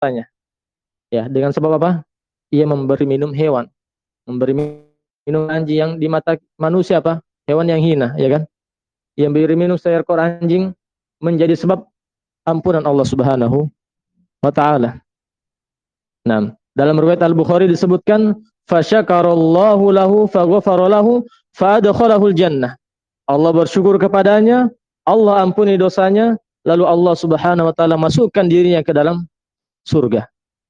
dosanya. Ya, dengan sebab apa? Ia memberi minum hewan, memberi minum anjing yang di mata manusia apa? Hewan yang hina, ya kan? Ia memberi minum seekor anjing menjadi sebab ampunan Allah Subhanahu wa taala. Nah, dalam riwayat Al-Bukhari disebutkan fasyakarallahu lahu faghfara lahu fadkhalahul jannah. Allah bersyukur kepadanya, Allah ampuni dosanya, lalu Allah Subhanahu wa taala masukkan dirinya ke dalam surga.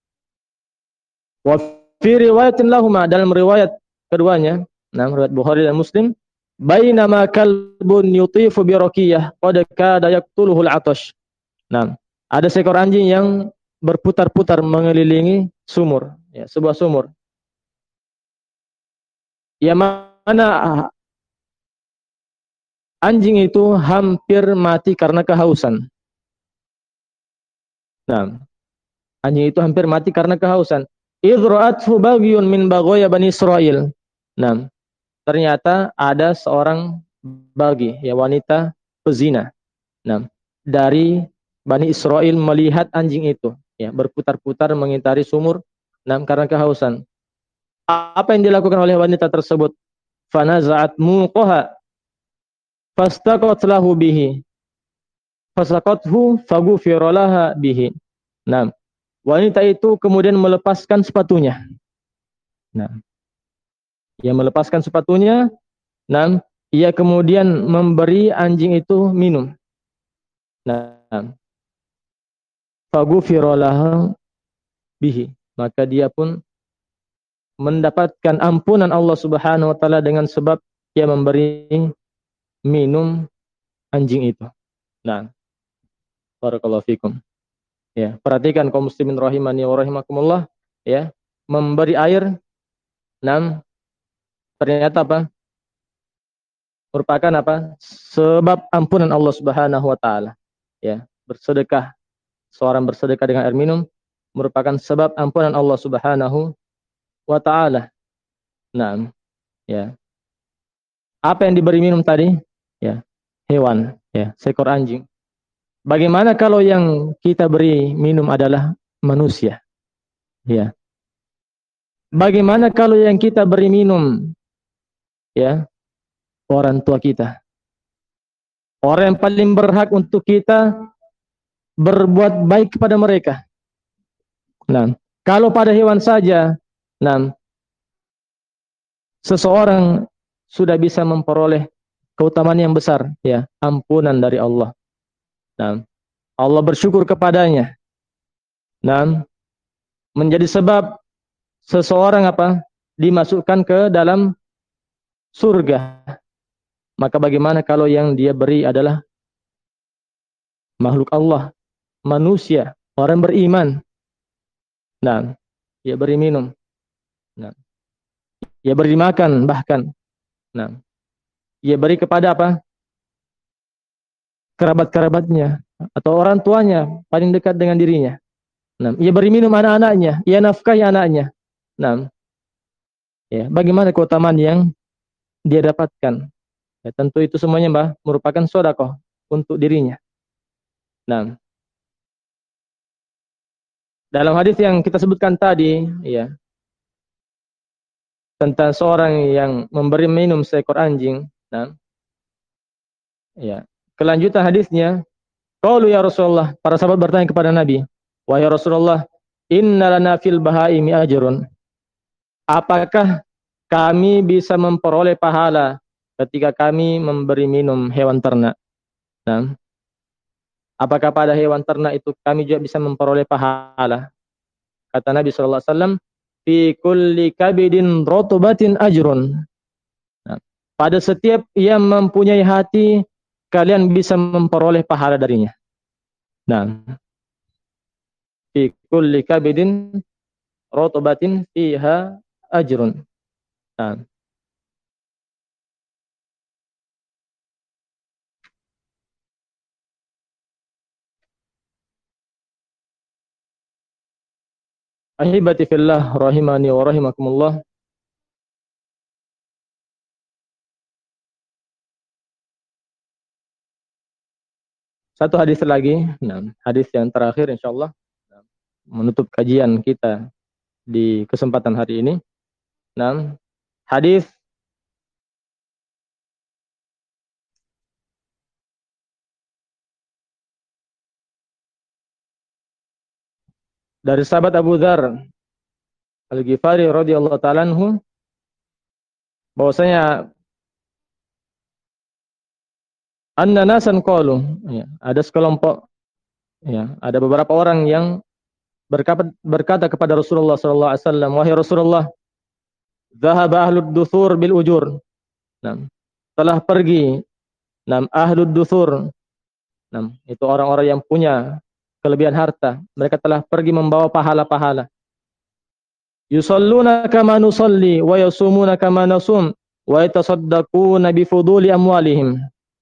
Wa fi riwayatin lahuma, dalam riwayat keduanya, nah riwayat Bukhari dan Muslim, bainama kalbun yutifu bi raqiyah qad kada yaqtuluhul atash. Nah, ada seekor anjing yang berputar-putar mengelilingi sumur, ya, sebuah sumur. Yang mana anjing itu hampir mati karena kehausan. Nah, anjing itu hampir mati karena kehausan. Idra'athu bagyun min bagoya Bani Israel. Nah, ternyata ada seorang bagi, ya, wanita pezina. Nah, dari Bani Israel melihat anjing itu, ya, berputar-putar mengitari sumur, nah, karena kehausan. Apa yang dilakukan oleh wanita tersebut? Fanaza'at muqaha fastaqat lahu bihi fasaqathu faghufira laha bihi. Nah, wanita itu kemudian melepaskan sepatunya. Nah, ia melepaskan sepatunya, nah, ia kemudian memberi anjing itu minum. Nah, faghufira laha bihi, maka dia pun mendapatkan ampunan Allah Subhanahu wa taala dengan sebab ia memberi minum anjing itu. Nah, barakallahu fikum. Ya, perhatikan kaum muslimin rahimani wa rahimakumullah, ya, memberi air, nah, ternyata apa? Merupakan apa? Sebab ampunan Allah Subhanahu wa taala. Ya, bersedekah, seorang bersedekah dengan air minum merupakan sebab ampunan Allah Subhanahu wa taala. Nah, ya. Apa yang diberi minum tadi? Ya, hewan, ya, seekor anjing. Bagaimana kalau yang kita beri minum adalah manusia? Ya. Bagaimana kalau yang kita beri minum, ya, orang tua kita? Orang yang paling berhak untuk kita berbuat baik kepada mereka. Nah, kalau pada hewan saja, nah, seseorang sudah bisa memperoleh keutamaan yang besar, ya, ampunan dari Allah. Nah, Allah bersyukur kepadanya. Nah, menjadi sebab seseorang apa? Dimasukkan ke dalam surga. Maka bagaimana kalau yang dia beri adalah makhluk Allah, manusia, orang beriman. Nah, dia beri minum. Nah, dia beri makan bahkan. Nah, dia beri kepada apa? Kerabat-kerabatnya atau orang tuanya paling dekat dengan dirinya. Nah, ia beri minum anak-anaknya, ia nafkahi anaknya. Nah, ya, bagaimana keutamaan yang dia dapatkan? Ya, tentu itu semuanya merupakan sedekah untuk dirinya. Nah, dalam hadis yang kita sebutkan tadi, ya, tentang seorang yang memberi minum seekor anjing, nah, ya, kelanjutan hadisnya, qalu ya Rasulullah, para sahabat bertanya kepada Nabi, wahai Rasulullah, inna lana fil bahaimi ajrun. Apakah kami bisa memperoleh pahala ketika kami memberi minum hewan ternak? Nah, apakah pada hewan ternak itu kami juga bisa memperoleh pahala? Kata Nabi sallallahu alaihi wasallam, fi kulli kabidin rotubatin ajrun. Nah, pada setiap yang mempunyai hati, kalian bisa memperoleh pahala darinya. Nah, fi kulli kabidin rotubatin fiha ajrun. Nah, ahibati fillah rahimani wa rahimakumullah. Satu hadis lagi, nah, hadis yang terakhir insyaallah. Nah, menutup kajian kita di kesempatan hari ini. Nah, hadis dari sahabat Abu Dzar Al-Ghifari radhiyallahu ta'ala anhu, bahwasanya anna nasan qalu, ya, ada sekelompok, ya, ada beberapa orang yang berkata kepada Rasulullah sallallahu alaihi wasallam, wahai Rasulullah, dhahaba ahlud duthur bil ujur. Nah, telah pergi ahlud duthur. Itu orang-orang yang punya kelebihan harta. Mereka telah pergi membawa pahala-pahala. Yusalluna kama nusalli wa yasumuna kama nasum wa yatasaddaquna bi fuduli amwalihim.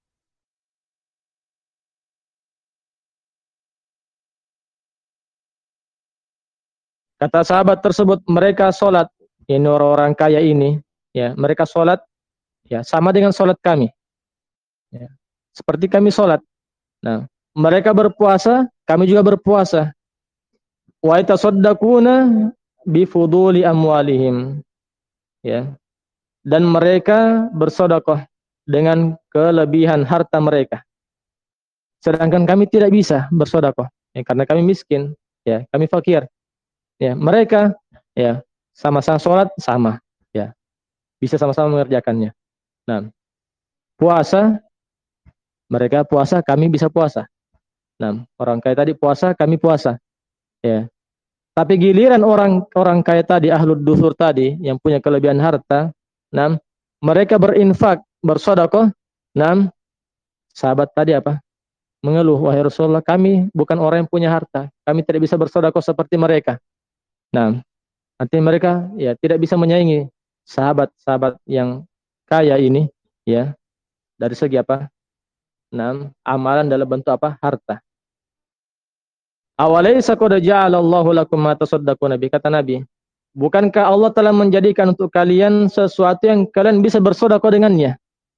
Kata sahabat tersebut, mereka salat, ini orang-orang kaya ini, ya, mereka salat, ya, sama dengan salat kami. Ya, seperti kami salat. Nah, mereka berpuasa, kami juga berpuasa. Wa yatasaddaquna bi fuduli amwalihim. Ya. Dan mereka bersedekah dengan kelebihan harta mereka. Sedangkan kami tidak bisa bersedekah, ya, karena kami miskin, ya, kami fakir. Ya, mereka, ya, sama-sama sholat sama, ya, bisa sama-sama mengerjakannya. Nah, puasa, mereka puasa, kami bisa puasa. Nah, orang kaya tadi puasa, kami puasa, ya. Tapi giliran orang kaya tadi, ahlud dusur tadi, yang punya kelebihan harta, nah, mereka berinfak, bersedekah, nah, sahabat tadi apa? Mengeluh, wahai Rasulullah, kami bukan orang yang punya harta, kami tidak bisa bersedekah seperti mereka. Nah, artinya mereka, ya, tidak bisa menyaingi sahabat-sahabat yang kaya ini, ya, dari segi apa? Nah, amalan dalam bentuk apa? Harta. Awalaysa qad ja'alallahu lakum ma tasaddaquna bi, kata Nabi. Bukankah Allah telah menjadikan untuk kalian sesuatu yang kalian bisa bersedekah dengannya?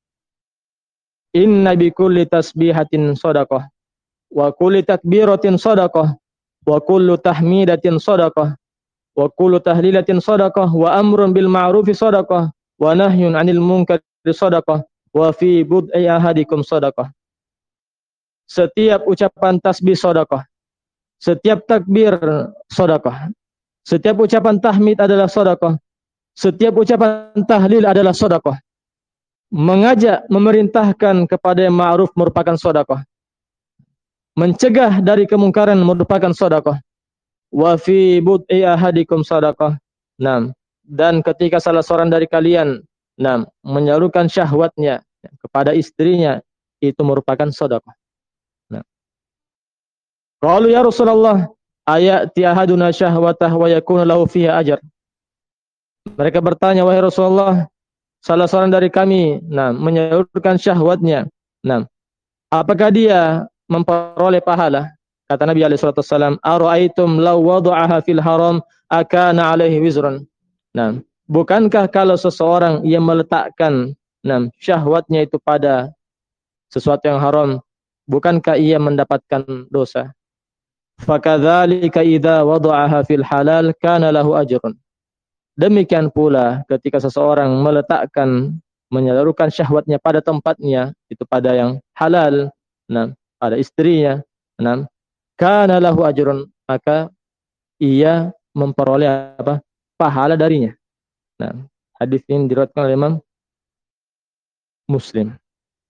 Inna bi kulli tasbihatin shadaqah wa kulli takbiratin shadaqah wa kullu tahmidatin shadaqah wa kullu tahlilatin shadaqah wa amrun bil ma'rufi shadaqah wa nahyun 'anil munkari shadaqah wa fi bud'i ahadikum shadaqah. Setiap ucapan tasbih shadaqah, setiap takbir shadaqah, setiap ucapan tahmid adalah shadaqah, setiap ucapan tahlil adalah shadaqah. Mengajak, memerintahkan kepada yang ma'ruf merupakan shadaqah. Mencegah dari kemungkaran merupakan shadaqah. Wa fi bud'i ahadikum shadaqah. Naam. Dan ketika salah seorang dari kalian menyalurkan syahwatnya kepada istrinya, itu merupakan shadaqah. Nah. Qalu ya Rasulullah, ayati ahaduna syahwatah wa yakunu lahu fiha ajr. Mereka bertanya, wahai Rasulullah, salah seorang dari kami menyalurkan syahwatnya, apakah dia memperoleh pahala? Kata Nabi alaihi salatu wasallam, ara'aitum law wada'aha fil haram akana alaihi wizrun. Bukankah kalau seseorang yang meletakkan syahwatnya itu pada sesuatu yang haram, bukankah ia mendapatkan dosa? Fakadzalika idza wada'aha fil halal kana lahu ajrun. Demikian pula ketika seseorang meletakkan, menyalurkan syahwatnya pada tempatnya, itu pada yang halal, pada istrinya, kana lahu ajrun, maka ia memperoleh apa? Pahala darinya. Hadis ini diriwayatkan oleh Imam Muslim.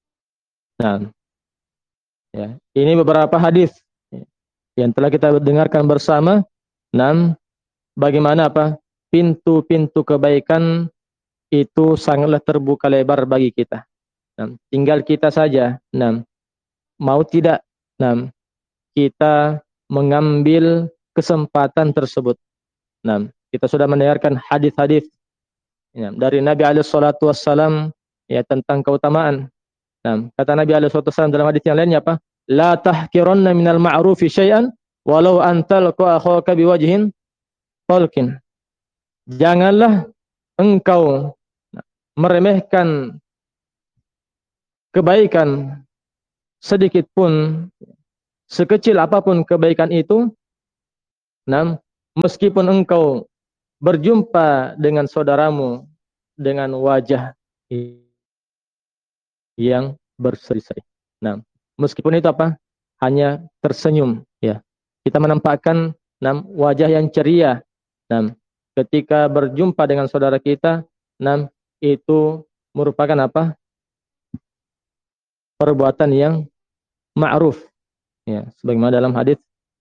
Ya, ini beberapa hadis yang telah kita dengarkan bersama. Bagaimana apa? Pintu-pintu kebaikan itu sangatlah terbuka lebar bagi kita. Tinggal kita saja, mau tidak, kita mengambil kesempatan tersebut. Kita sudah mendengarkan hadis-hadis dari Nabi alaihi salatu wassalam, ya, tentang keutamaan. Kata Nabi alaihi salatu wassalam dalam hadis yang lainnya apa? La tahkiranna minal ma'rufi syai'an walau antalqa akhaka biwajhin talqin. Janganlah engkau meremehkan kebaikan sedikit pun, sekecil apapun kebaikan itu, Nah, meskipun engkau berjumpa dengan saudaramu dengan wajah yang berseri-seri. Nah, meskipun itu apa? Hanya tersenyum, ya. Kita menampakkan wajah yang ceria. Nah, ketika berjumpa dengan saudara kita, itu merupakan apa? Perbuatan yang ma'ruf. Ya, sebagaimana dalam hadis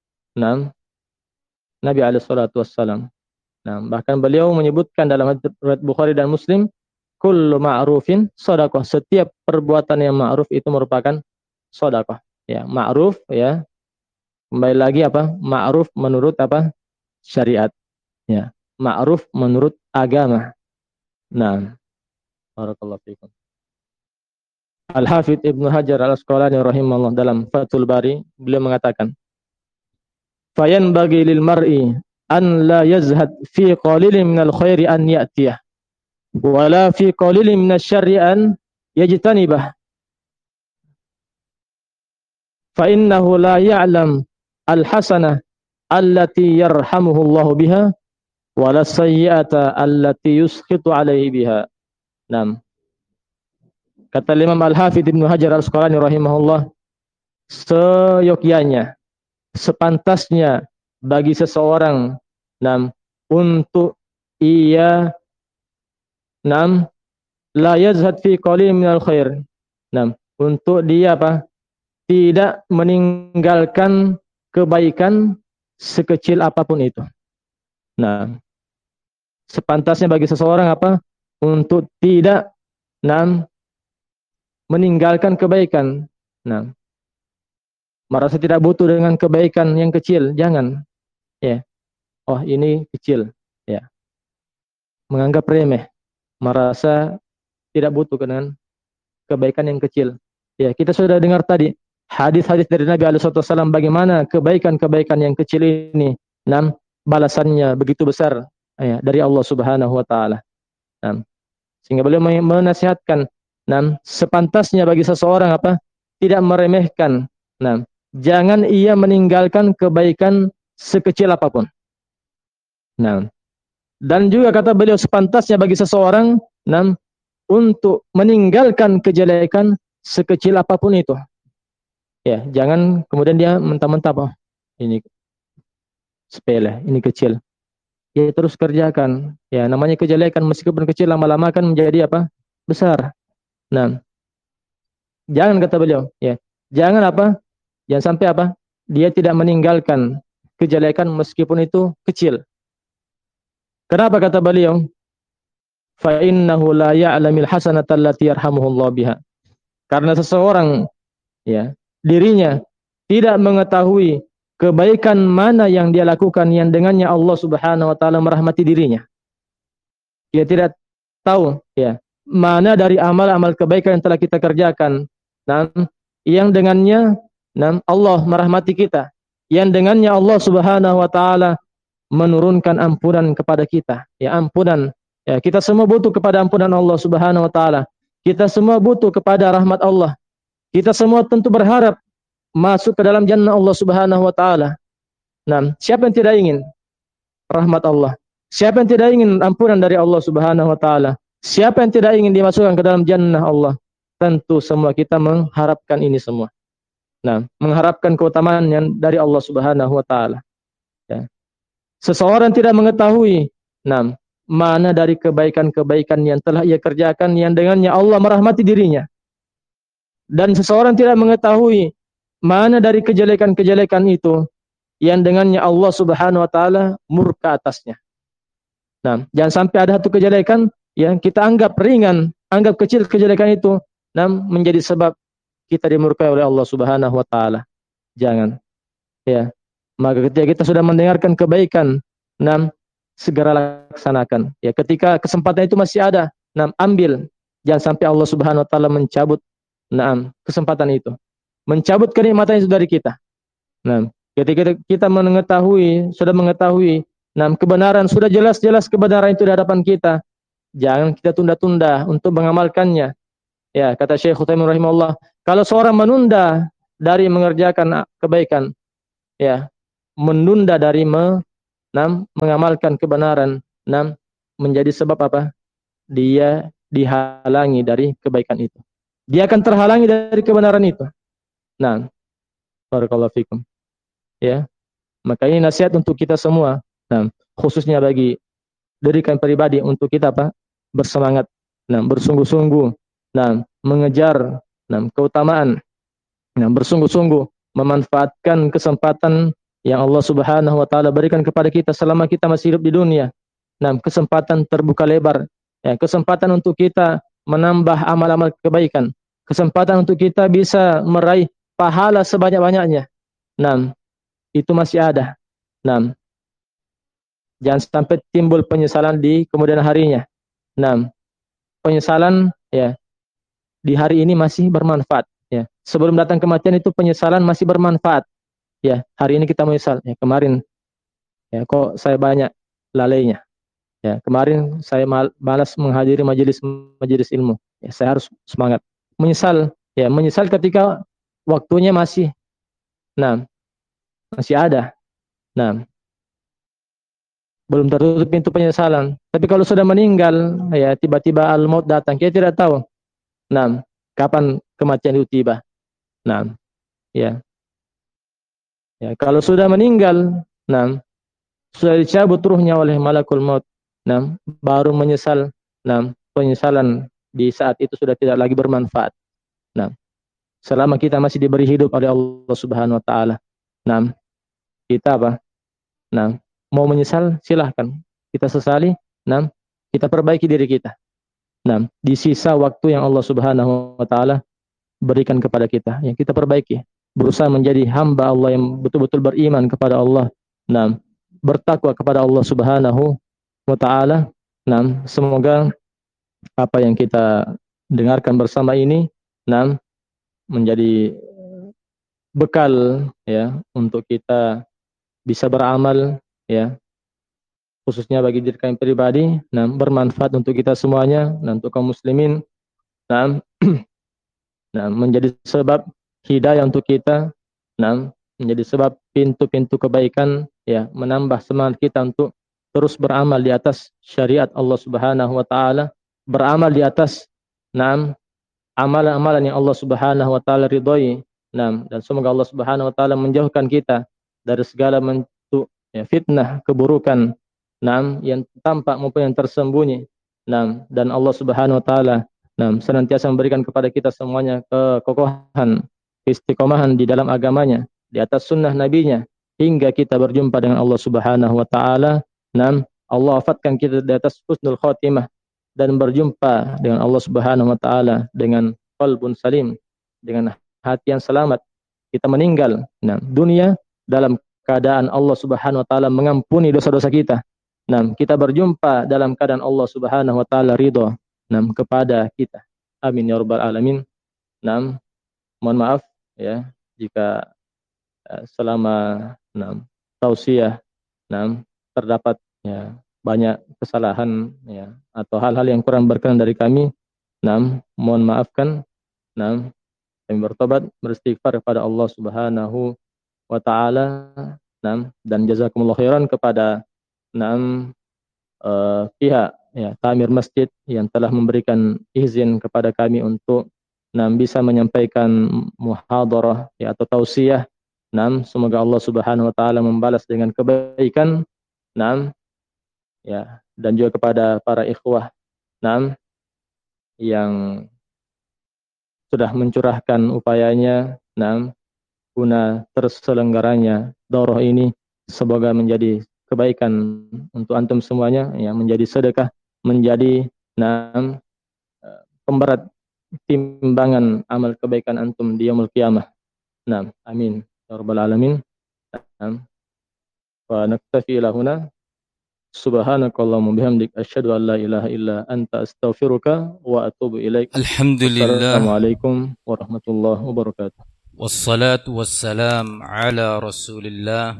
Nabi alaihi salatu wassalam. Bahkan beliau menyebutkan dalam hadis riwayat Bukhari dan Muslim, kullu ma'rufin shadaqah. Setiap perbuatan yang ma'ruf itu merupakan shadaqah. Ya, ma'ruf ya. Kembali lagi apa? Ma'ruf menurut apa? Syariat. Ya, ma'ruf menurut agama. Nah, barakallahu fikum. Al-Hafidz Ibnu Hajar Al-Asqalani rahimahullah dalam Fathul Bari, beliau mengatakan, "Fayanbaghi lil mar'i an la yazhad fi qalilin minal khairi an ya'tiyah, wa la fi qalilin minasy syarri an yajtanibah. Fa innahu la ya'lam al-hasanah allati yarhamuhu Allah biha wa la sayyi'ata allati yuskhitu alaihi biha." Nah, kata Imam Al-Hafidz Ibnu Hajar Al-Asqalani rahimahullah, seyogyanya, sepantasnya bagi seseorang untuk ia la yazhad fi qalil minal khair. Untuk dia apa? Tidak meninggalkan kebaikan sekecil apapun itu. Sepantasnya bagi seseorang apa? Untuk tidak meninggalkan kebaikan. Merasa tidak butuh dengan kebaikan yang kecil, jangan. Ya. Oh, ini kecil, ya. Menganggap remeh, merasa tidak butuh dengan kebaikan yang kecil. Ya, kita sudah dengar tadi hadis-hadis dari Nabi alaihi wasallam bagaimana kebaikan-kebaikan yang kecil ini, balasannya begitu besar ya, dari Allah Subhanahu wa taala. Sehingga beliau menasihatkan sepantasnya bagi seseorang apa? Tidak meremehkan. Jangan ia meninggalkan kebaikan sekecil apapun. Dan juga kata beliau sepantasnya bagi seseorang untuk meninggalkan kejelekan sekecil apapun itu. Ya, jangan kemudian dia mentah-mentah, oh, ini sepele, ini kecil. Ya terus kerjakan. Ya, namanya kejelekan meskipun kecil lama-lama akan menjadi apa? Besar. Jangan, kata beliau, ya. Jangan apa? Jangan sampai apa? Dia tidak meninggalkan kejelekan meskipun itu kecil. Kenapa kata beliau? Fa innahu la ya'lamil hasanata allati yarhamuhullah biha. Karena seseorang ya, dirinya tidak mengetahui kebaikan mana yang dia lakukan yang dengannya Allah Subhanahu wa taala merahmati dirinya. Dia tidak tahu ya, mana dari amal-amal kebaikan yang telah kita kerjakan yang dengannya Allah merahmati kita, yang dengannya Allah Subhanahu wa taala menurunkan ampunan kepada kita. Ya, ampunan. Ya, kita semua butuh kepada ampunan Allah Subhanahu wa taala. Kita semua butuh kepada rahmat Allah. Kita semua tentu berharap masuk ke dalam jannah Allah Subhanahu wa taala. Siapa yang tidak ingin rahmat Allah? Siapa yang tidak ingin ampunan dari Allah Subhanahu wa taala? Siapa yang tidak ingin dimasukkan ke dalam jannah Allah? Tentu semua kita mengharapkan ini semua. Mengharapkan keutamaan yang dari Allah Subhanahu wa taala. Ya. Seseorang tidak mengetahui mana dari kebaikan-kebaikan yang telah ia kerjakan yang dengannya Allah merahmati dirinya. Dan seseorang tidak mengetahui mana dari kejelekan-kejelekan itu yang dengannya Allah Subhanahu wa taala murka atasnya. Jangan sampai ada satu kejelekan yang kita anggap ringan, anggap kecil kejelekan itu menjadi sebab kita dimurkai oleh Allah Subhanahu wa taala. Jangan. Ya. Maka ketika kita sudah mendengarkan kebaikan, segera laksanakan. Ya, ketika kesempatan itu masih ada, ambil. Jangan sampai Allah Subhanahu wa taala mencabut kesempatan itu. Mencabut kenikmatan itu dari kita. Ketika kita sudah mengetahui kebenaran, sudah jelas-jelas kebenaran itu di hadapan kita, jangan kita tunda-tunda untuk mengamalkannya. Ya, kata Syekh Utsaimin rahimahullah, kalau seorang menunda dari mengerjakan kebaikan, ya, menunda dari mengamalkan kebenaran, menjadi sebab apa? Dia dihalangi dari kebaikan itu. Dia akan terhalangi dari kebenaran itu. Nah, barakallahu fikum. Ya. Maka ini nasihat untuk kita semua. Khususnya bagi diri kami pribadi untuk kita apa? Bersemangat, bersungguh-sungguh, mengejar keutamaan, bersungguh-sungguh memanfaatkan kesempatan yang Allah Subhanahu wa taala berikan kepada kita selama kita masih hidup di dunia. Kesempatan terbuka lebar, ya, kesempatan untuk kita menambah amal-amal kebaikan, kesempatan untuk kita bisa meraih pahala sebanyak-banyaknya. Itu masih ada. Jangan sampai timbul penyesalan di kemudian harinya. Penyesalan, ya, di hari ini masih bermanfaat. Ya, sebelum datang kematian itu penyesalan masih bermanfaat. Ya, hari ini kita menyesal. Ya, kemarin, ya, kok saya banyak lalainya. Ya, kemarin saya malas menghadiri majelis ilmu. Ya, saya harus semangat. Menyesal, ya, menyesal ketika waktunya masih, masih ada. Belum tertutup pintu penyesalan. Tapi kalau sudah meninggal, ya, tiba-tiba al-maut datang, kita tidak tahu. Kapan kematian itu tiba. Ya. Ya, kalau sudah meninggal, sudah dicabut ruhnya oleh malakul maut, baru menyesal, penyesalan di saat itu sudah tidak lagi bermanfaat. Selama kita masih diberi hidup oleh Allah Subhanahu wa taala, kita apa? Mau menyesal silahkan. Kita sesali, kita perbaiki diri kita. Di sisa waktu yang Allah Subhanahu wa taala berikan kepada kita, yang kita perbaiki. Berusaha menjadi hamba Allah yang betul-betul beriman kepada Allah. Bertakwa kepada Allah Subhanahu wa taala. Semoga apa yang kita dengarkan bersama ini menjadi bekal, ya, untuk kita bisa beramal, ya, khususnya bagi diri kami pribadi, bermanfaat untuk kita semuanya, untuk kaum muslimin, menjadi sebab hidayah untuk kita, menjadi sebab pintu-pintu kebaikan, ya, menambah semangat kita untuk terus beramal di atas syariat Allah Subhanahu wa taala, beramal di atas amalan-amalan yang Allah Subhanahu wa taala ridhoi. Dan semoga Allah Subhanahu wa taala menjauhkan kita dari segala bentuk, ya, fitnah, keburukan, yang tampak maupun yang tersembunyi. Dan Allah Subhanahu wa taala senantiasa memberikan kepada kita semuanya kekokohan, istiqomahan di dalam agamanya, di atas sunnah nabinya, hingga kita berjumpa dengan Allah Subhanahu wa taala. Allah wafatkan kita di atas husnul khotimah dan berjumpa dengan Allah Subhanahu wa taala dengan qalbun salim, dengan hati yang selamat. Kita meninggal dunia dalam keadaan Allah Subhanahu wa taala mengampuni dosa-dosa kita. Kita berjumpa dalam keadaan Allah Subhanahu wa taala ridha kepada kita. Amin ya rabbal alamin. Mohon maaf, ya, jika selama tausiah terdapat, ya, banyak kesalahan, ya, atau hal-hal yang kurang berkenan dari kami. Mohon maafkan. Kami bertobat, beristighfar kepada Allah Subhanahu wa taala. Dan jazakumullah khairan kepada pihak, ya, Tamir Masjid yang telah memberikan izin kepada kami untuk bisa menyampaikan muhadharah, ya, atau tausiah. Semoga Allah Subhanahu wa taala membalas dengan kebaikan. Ya, dan juga kepada para ikhwah yang sudah mencurahkan upayanya guna terselenggaranya daurah ini. Semoga menjadi kebaikan untuk antum semuanya, yang menjadi sedekah, menjadi pemberat timbangan amal kebaikan antum di yaumul qiyamah. Amin ya rabbal alamin. Wa naktafi ila huna. Subhanakallahumma bihamdik asyhadu an la ilaha illa anta astaghfiruka wa atubu ilaik. Alhamdulillah. Assalamualaikum warahmatullahi wabarakatuh. Wassalatu wassalam ala Rasulillah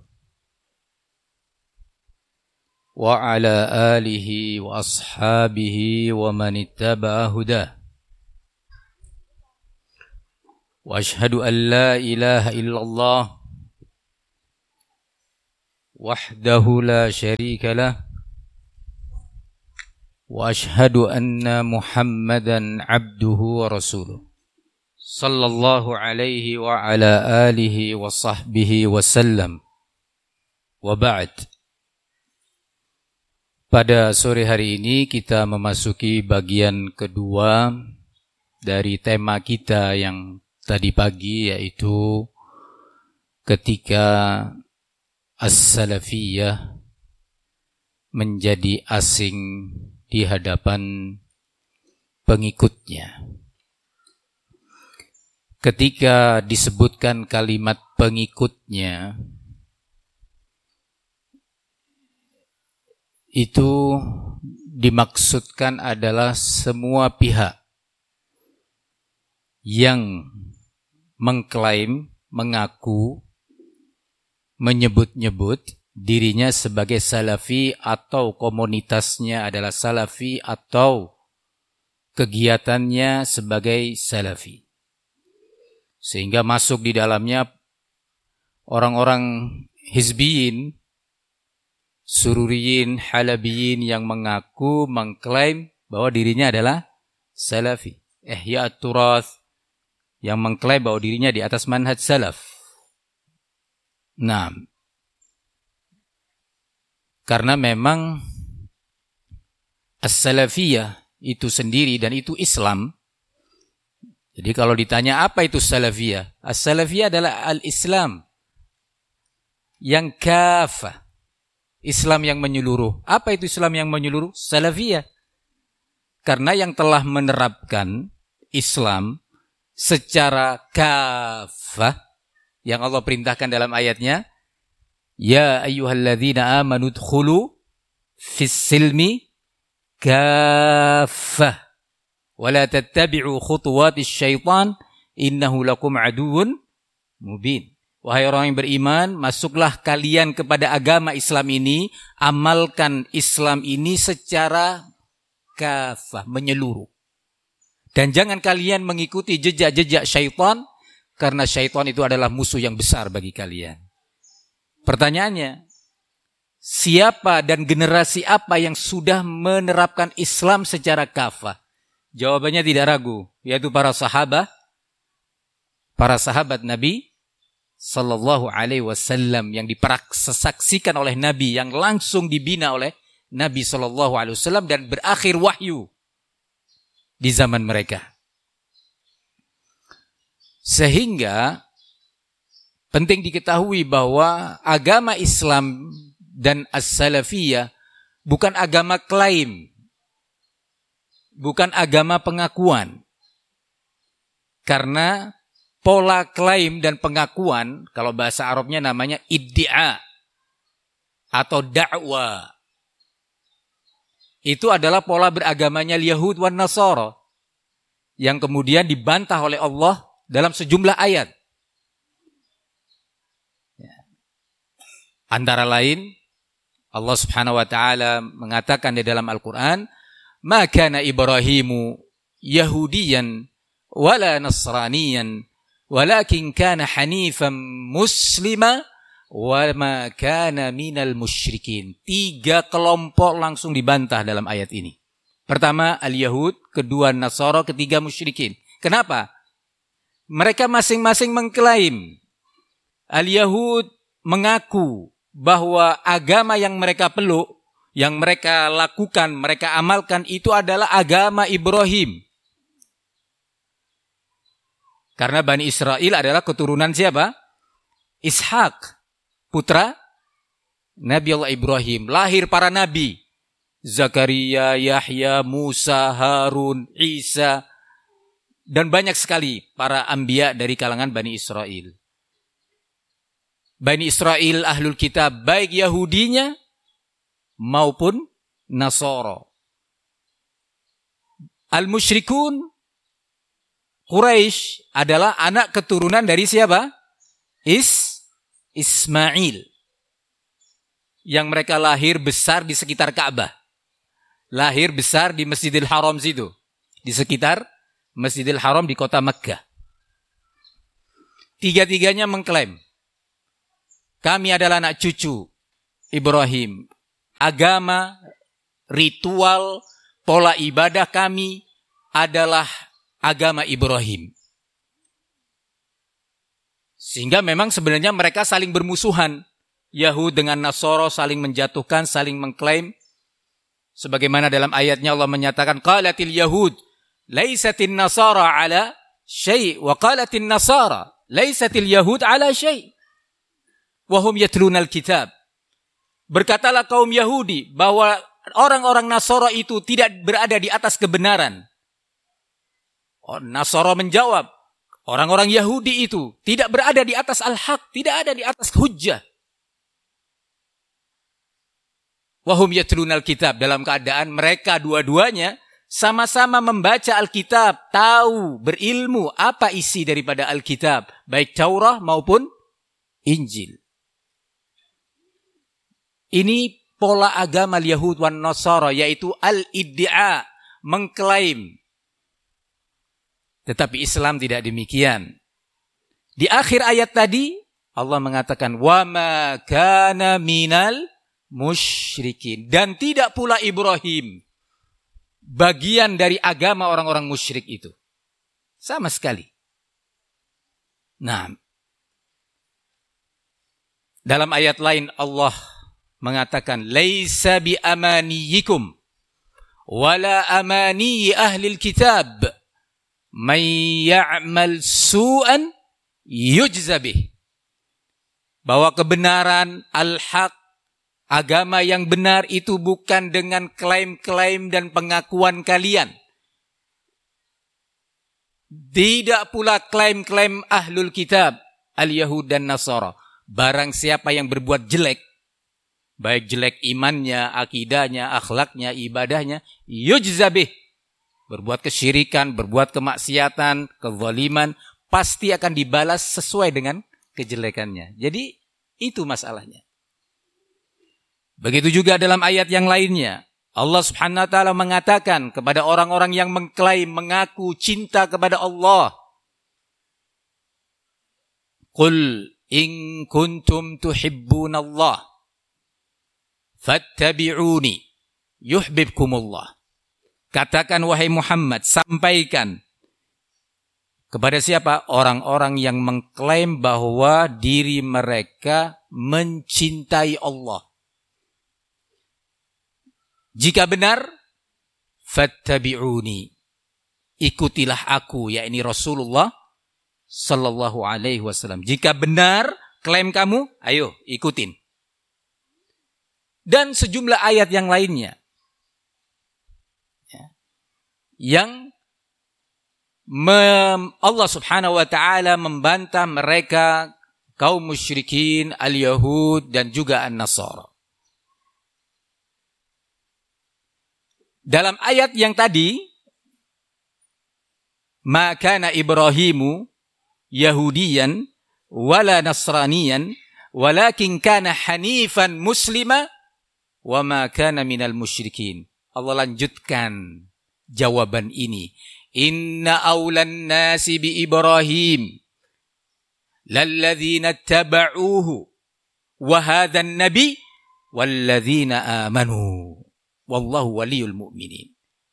wa ala alihi wa ashabihi wa man ittaba'a hudah. Wa ashhadu an la ilaha illallah وحده لا شريك له وأشهد أن محمدا عبده ورسوله صلى الله عليه وعلى آله وصحبه وسلم وبعد. Pada sore hari ini kita memasuki bagian kedua dari tema kita yang tadi pagi, yaitu ketika as-salafiyah menjadi asing di hadapan pengikutnya. Ketika disebutkan kalimat pengikutnya, itu dimaksudkan adalah semua pihak yang mengklaim, mengaku, menyebut-nyebut dirinya sebagai salafi atau komunitasnya adalah salafi atau kegiatannya sebagai salafi. Sehingga masuk di dalamnya orang-orang hizbiyin, sururiyin, halabiyin yang mengaku, mengklaim bahwa dirinya adalah salafi. Ihya at-turath yang mengklaim bahwa dirinya di atas manhaj salaf. Nah, karena memang as-salafiyah itu sendiri dan itu Islam. Jadi kalau ditanya apa itu salafiyah? As-salafiyah adalah al-Islam yang kafah. Islam yang menyeluruh. Apa itu Islam yang menyeluruh? Salafiyah. Karena yang telah menerapkan Islam secara kafah yang Allah perintahkan dalam ayatnya, ya ayyuhalladzina amanu dkhulu fis silmi kafah wa la tattabi'u khutuwatis syaitan innahu lakum aduwwun mubin. Wahai orang yang beriman, masuklah kalian kepada agama Islam ini, amalkan Islam ini secara kafah, menyeluruh. Dan jangan kalian mengikuti jejak-jejak syaitan, karena syaitan itu adalah musuh yang besar bagi kalian. Pertanyaannya, siapa dan generasi apa yang sudah menerapkan Islam secara kafah? Jawabannya tidak ragu, yaitu para sahabat Nabi Sallallahu Alaihi Wasallam yang disaksikan oleh Nabi, yang langsung dibina oleh Nabi Sallallahu Alaihi Wasallam dan berakhir wahyu di zaman mereka. Sehingga penting diketahui bahwa agama Islam dan as-salafiyah bukan agama klaim, bukan agama pengakuan. Karena pola klaim dan pengakuan, kalau bahasa Arabnya namanya iddia atau da'wa, itu adalah pola beragamanya Yahud wan Nasara yang kemudian dibantah oleh Allah dalam sejumlah ayat. Antara lain, Allah Subhanahu wa taala mengatakan di dalam Al-Qur'an, "Ma kana Ibrahimu Yahudiyan wala Nasraniyan, walakin kana hanifan muslima wa ma kana minal musyrikin." 3 kelompok langsung dibantah dalam ayat ini. Pertama al-Yahud, kedua Nasara, ketiga musyrikin. Kenapa? Mereka masing-masing mengklaim. Al-Yahud mengaku bahwa agama yang mereka peluk, yang mereka lakukan, mereka amalkan itu adalah agama Ibrahim. Karena Bani Israel adalah keturunan siapa? Ishak, putra Nabi Allah Ibrahim. Lahir para nabi. Zakaria, Yahya, Musa, Harun, Isa. Dan banyak sekali para anbiya dari kalangan Bani Israel. Bani Israel ahlul kitab, baik Yahudinya maupun Nasara. Al-musyrikun Quraisy adalah anak keturunan dari siapa? Ismail. Yang mereka lahir besar di sekitar Ka'bah. Lahir besar di Masjidil Haram situ. Di sekitar Masjidil Haram di kota Makkah. 3-tiganya mengklaim, kami adalah anak cucu Ibrahim. Agama, ritual, pola ibadah kami adalah agama Ibrahim. Sehingga memang sebenarnya mereka saling bermusuhan. Yahud dengan Nasara saling menjatuhkan, saling mengklaim. Sebagaimana dalam ayatnya Allah menyatakan, qalatil Yahud laisatin Nasara ala syai' wa qalatin Nasara laisatil Yahud ala syai' wa hum yatlunal kitab. Berkatalah kaum Yahudi bahwa orang-orang Nasara itu tidak berada di atas kebenaran. Nasara menjawab, orang-orang Yahudi itu tidak berada di atas al-haq, tidak ada di atas hujjah. Wahum yatlunal kitab, dalam keadaan mereka dua-duanya sama-sama membaca Alkitab, tahu, berilmu apa isi daripada Alkitab, baik Taurah maupun Injil. Ini pola agama Yahud wan Nasara, yaitu al-iddia, mengklaim. Tetapi Islam tidak demikian. Di akhir ayat tadi Allah mengatakan wa ma kana minal musyrikin, dan tidak pula Ibrahim bagian dari agama orang-orang musyrik itu. Sama sekali. Nah, dalam ayat lain Allah mengatakan laisa bi amaniyikum wala amani ahlil kitab may ya'mal su'an yujza bih. Bahwa kebenaran al-haq, agama yang benar itu bukan dengan klaim-klaim dan pengakuan kalian. Tidak pula klaim-klaim ahlul kitab, al-Yahud dan Nasara. Barang siapa yang berbuat jelek, baik jelek imannya, akidahnya, akhlaknya, ibadahnya, yujza bih. Berbuat kesyirikan, berbuat kemaksiatan, kezaliman, pasti akan dibalas sesuai dengan kejelekannya. Jadi itu masalahnya. Begitu juga dalam ayat yang lainnya. Allah Subhanahu wa taala mengatakan kepada orang-orang yang mengklaim, mengaku cinta kepada Allah. Qul in kuntum tuhibbunallah fattabi'uni yuhibbukumullah. Katakan wahai Muhammad, sampaikan kepada siapa? Orang-orang yang mengklaim bahwa diri mereka mencintai Allah. Jika benar, fattabi'uni, ikutilah aku, yakni Rasulullah sallallahu alaihi wasallam. Jika benar klaim kamu, ayo ikutin. Dan sejumlah ayat yang lainnya, yang Allah Subhanahu wa taala membantah mereka kaum musyrikin, al-Yahud dan juga an-Nasara. Dalam ayat yang tadi, ma kana Ibrahimu Yahudiyan wala Nasraniyan walakin kana hanifan muslima wa ma kana minal musyrikin. Allah lanjutkan jawaban ini. Inna awlan nasi bi Ibrahim lalladzina taba'uhu wa hadhan nabi walladzina amanu. Wallahu waliyul mu'minin.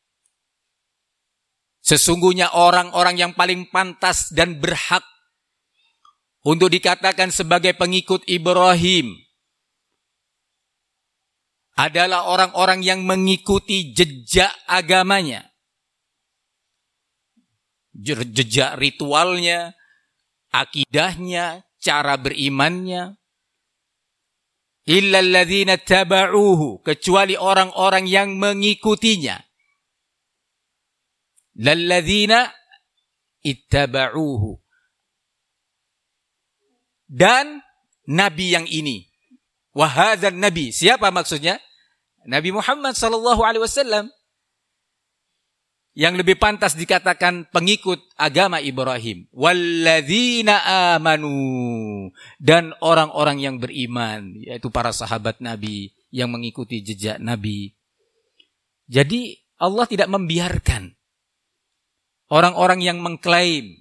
Sesungguhnya orang-orang yang paling pantas dan berhak untuk dikatakan sebagai pengikut Ibrahim adalah orang-orang yang mengikuti jejak agamanya. Jejak ritualnya, akidahnya, cara berimannya. Illal ladzina taba'uhu, kecuali orang-orang yang mengikutinya. Lalladzina ittaba'uhu, dan nabi yang ini. Wa hadzal nabi, siapa maksudnya? Nabi Muhammad sallallahu alaihi wasallam, yang lebih pantas dikatakan pengikut agama Ibrahim. Walladzina amanu, dan orang-orang yang beriman, yaitu para sahabat Nabi yang mengikuti jejak Nabi. Jadi Allah tidak membiarkan orang-orang yang mengklaim.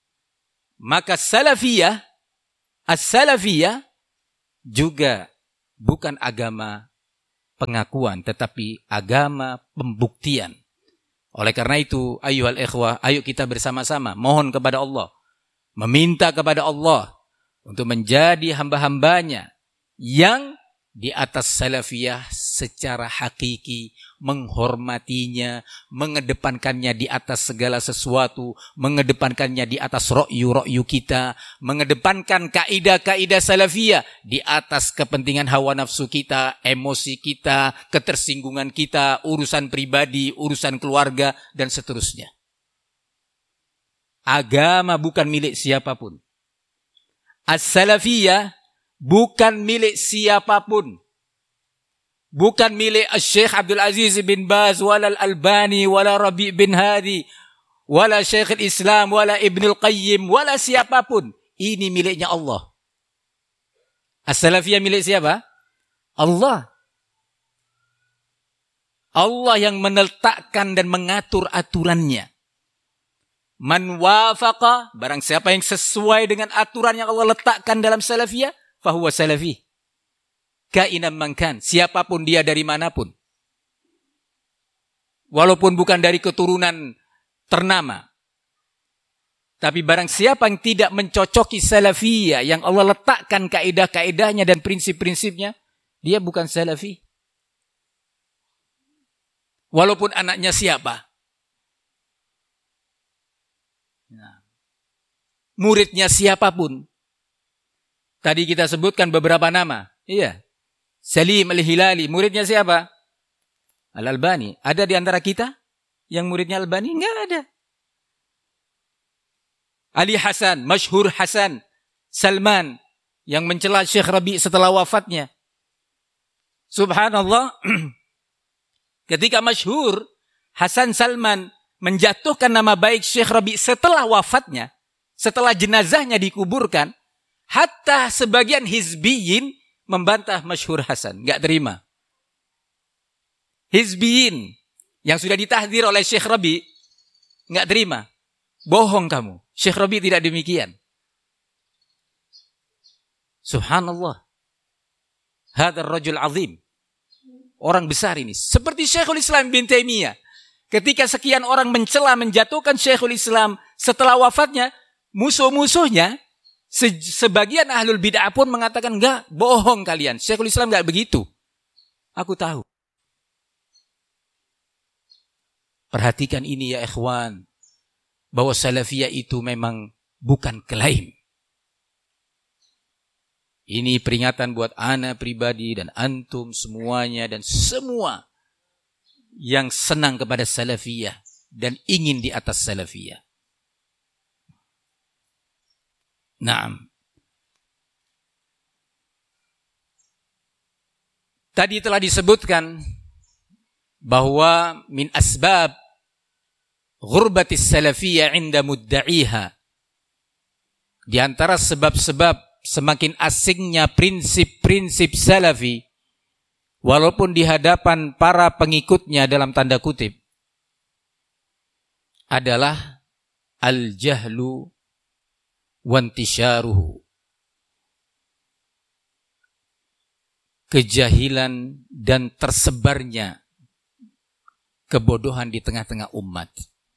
Maka salafiyah, as-salafiyah juga bukan agama pengakuan, tetapi agama pembuktian. Oleh karena itu, ayyuhal ikhwah, ayo kita bersama-sama mohon kepada Allah, meminta kepada Allah untuk menjadi hamba-hambanya yang di atas salafiyah secara hakiki, menghormatinya, mengedepankannya di atas segala sesuatu, mengedepankannya di atas ra'yu kita, mengedepankan kaidah-kaidah salafiyah di atas kepentingan hawa nafsu kita, emosi kita, ketersinggungan kita, urusan pribadi, urusan keluarga, dan seterusnya. Agama bukan milik siapapun. As-salafiyah bukan milik siapapun. Bukan milik Syekh Abdul Aziz bin Baz, wala Al-Albani, wala Rabi' bin Hadi, wala Syekh Islam, wala Ibnul Qayyim, wala siapapun. Ini miliknya Allah. As-salafiyah milik siapa? Allah. Allah yang meletakkan dan mengatur aturannya. Man wafaqa, barang siapa yang sesuai dengan aturan yang Allah letakkan dalam salafiyah, fahuwa salafi. Kainan mangkan, siapapun dia dari manapun. Walaupun bukan dari keturunan ternama. Tapi barang siapa yang tidak mencocoki salafiyah, yang Allah letakkan kaidah-kaidahnya dan prinsip-prinsipnya, dia bukan salafi. Walaupun anaknya siapa. Nah, muridnya siapapun. Tadi kita sebutkan beberapa nama. Iya. Salim Al-Hilali, muridnya siapa? Al-Albani. Ada di antara kita yang muridnya Albani? Enggak ada. Ali Hasan, Masyhur Hasan Salman, yang mencela Syekh Rabi setelah wafatnya. Subhanallah. Ketika Masyhur Hasan Salman menjatuhkan nama baik Syekh Rabi setelah wafatnya, setelah jenazahnya dikuburkan, hatta sebagian hizbiyin membantah Masyhur Hasan, enggak terima. Hizbiyin yang sudah ditahdir oleh Syekh Rabi enggak terima. Bohong kamu. Syekh Rabi tidak demikian. Subhanallah. Hadzal rajul azim. Orang besar ini. Seperti Syekhul Islam bin Taimiyah. Ketika sekian orang mencela, menjatuhkan Syekhul Islam setelah wafatnya, musuh-musuhnya, sebagian ahlul bid'ah pun mengatakan, enggak, bohong kalian. Syekhul Islam enggak begitu. Aku tahu. Perhatikan ini ya ikhwan. Bahwa salafiyah itu memang bukan klaim. Ini peringatan buat ana pribadi dan antum semuanya dan semua yang senang kepada salafiyah dan ingin di atas salafiyah. Naam. Tadi telah disebutkan bahwa min asbab ghurbatis salafiyah inda mudda'iha, di antara sebab-sebab semakin asingnya prinsip-prinsip salafi walaupun di hadapan para pengikutnya dalam tanda kutip adalah al-jahlu wantisyaruhu, kejahilan dan tersebarnya kebodohan di tengah-tengah umat.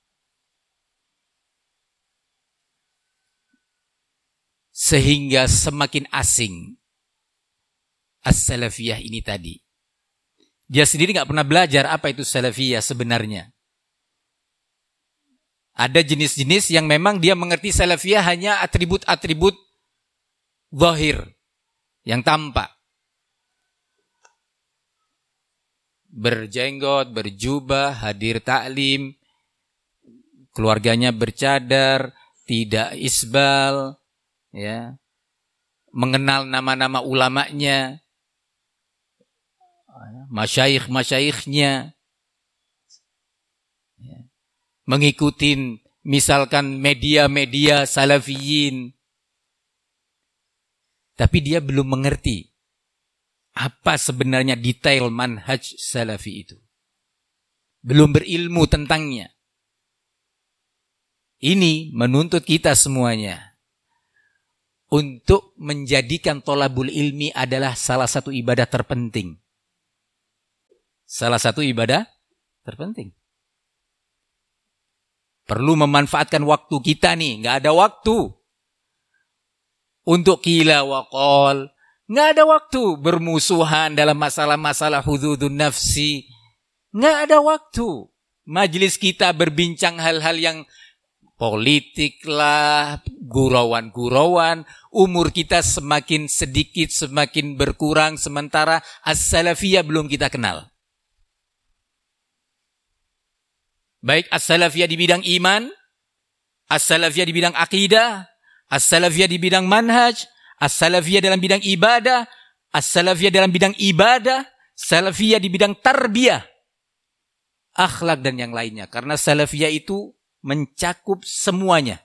Sehingga semakin asing as-salafiyah ini tadi. Dia sendiri gak pernah belajar apa itu salafiyah sebenarnya. Ada jenis-jenis yang memang dia mengerti salafiyah hanya atribut-atribut zahir, yang tampak. Berjenggot, berjubah, hadir taklim, keluarganya bercadar, tidak isbal, ya, mengenal nama-nama ulamanya, masyayikh-masyayikhnya, ya, mengikuti misalkan media-media salafiyin, tapi dia belum mengerti apa sebenarnya detail manhaj salafi itu, belum berilmu tentangnya. Ini menuntut kita semuanya untuk menjadikan thalabul ilmi adalah salah satu ibadah terpenting. Salah satu ibadah terpenting. Perlu memanfaatkan waktu kita nih, nggak ada waktu untuk qila wa qal, nggak ada waktu bermusuhan dalam masalah-masalah hududun nafsi, nggak ada waktu. Majelis kita berbincang hal-hal yang politik lah, gurauan-gurauan, umur kita semakin sedikit, semakin berkurang, sementara as-salafiyah belum kita kenal. Baik as-salafiyah di bidang iman, as-salafiyah di bidang akidah, as-salafiyah di bidang manhaj, as-salafiyah dalam bidang ibadah, as-salafiyah dalam bidang ibadah, salafiyah di bidang tarbiyah, akhlak dan yang lainnya. Karena salafiyah itu mencakup semuanya.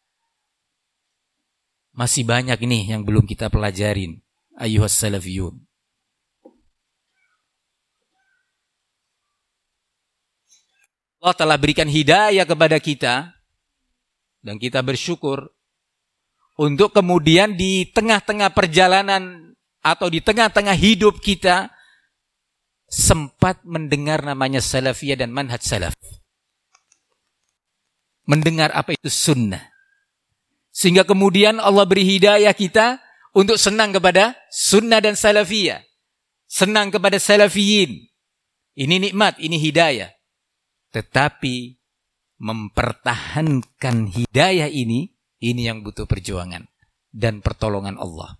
Masih banyak ini yang belum kita pelajarin. Ayyuhas salafiyun. Allah telah berikan hidayah kepada kita dan kita bersyukur untuk kemudian di tengah-tengah perjalanan atau di tengah-tengah hidup kita sempat mendengar namanya salafiyah dan manhaj salaf. Mendengar apa itu sunnah. Sehingga kemudian Allah beri hidayah kita untuk senang kepada sunnah dan salafiyah. Senang kepada salafiyin. Ini nikmat, ini hidayah. Tetapi mempertahankan hidayah ini yang butuh perjuangan dan pertolongan Allah.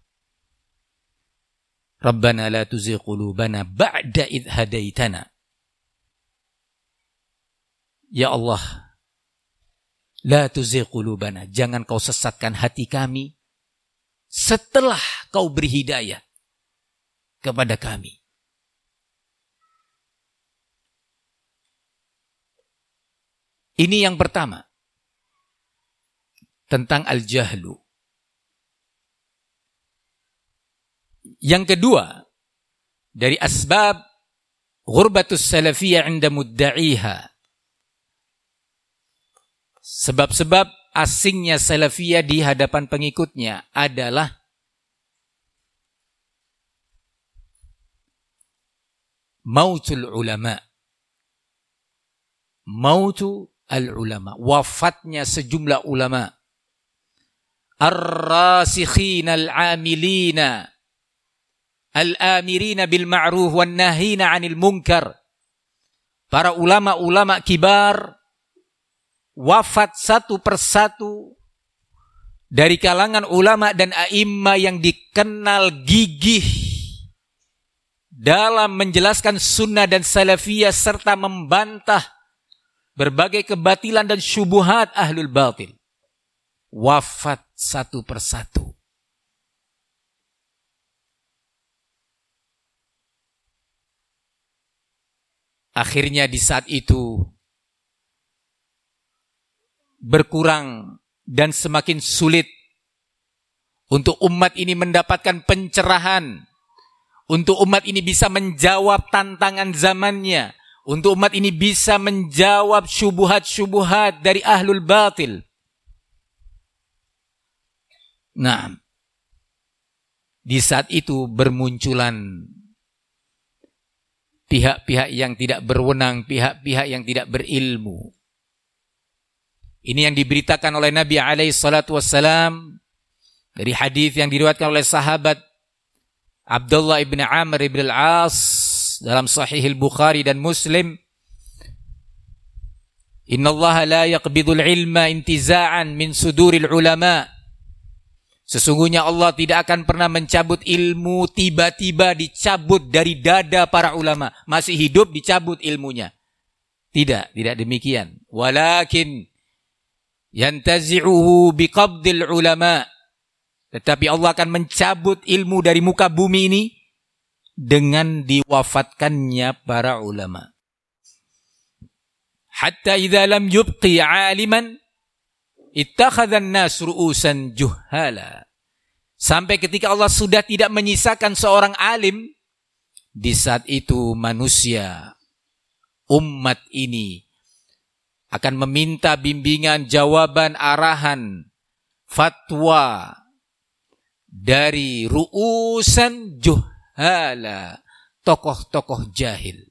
Rabbana la tuzigh qulubana ba'da idh hadaitana. Ya Allah, la tuzigh qulubana, jangan kau sesatkan hati kami setelah kau beri hidayah kepada kami. Ini yang pertama. Tentang al-jahlu. Yang kedua, dari asbab ghurbatus salafiyah 'inda mudda'iha. Sebab-sebab asingnya salafiyah di hadapan pengikutnya adalah mautul ulama. Mautu al-ulama, wafatnya sejumlah ulama. Ar-rasikhina al-amilina al-amirina bil ma'ruf wan nahina 'anil munkar. Para ulama-ulama kibar wafat satu persatu dari kalangan ulama dan a'imma yang dikenal gigih dalam menjelaskan sunnah dan salafiyah serta membantah berbagai kebatilan dan syubuhat ahlul batil. Wafat satu persatu. Akhirnya di saat itu berkurang dan semakin sulit untuk umat ini mendapatkan pencerahan, untuk umat ini bisa menjawab tantangan zamannya, untuk umat ini bisa menjawab syubuhat-syubuhat dari ahlul batil. Nah, di saat itu bermunculan pihak-pihak yang tidak berwenang, pihak-pihak yang tidak berilmu. Ini yang diberitakan oleh Nabi SAW dari hadis yang diriwayatkan oleh sahabat Abdullah ibn Amr ibn al-As dalam Sahih al-Bukhari dan Muslim. Inna Allah la yaqbidul ilma intiza'an min suduril ulama. Sesungguhnya Allah tidak akan pernah mencabut ilmu tiba-tiba dicabut dari dada para ulama. Masih hidup dicabut ilmunya. Tidak demikian. Walakin yantazi'uhu biqabdil ulama. Tetapi Allah akan mencabut ilmu dari muka bumi ini dengan diwafatkannya para ulama. Hatta idza lam yubqi 'aliman ittakhadhan nas ru'usan juhala. Sampai ketika Allah sudah tidak menyisakan seorang alim, di saat itu manusia, umat ini akan meminta bimbingan, jawaban, arahan, fatwa dari ru'usan juhala, tokoh-tokoh jahil.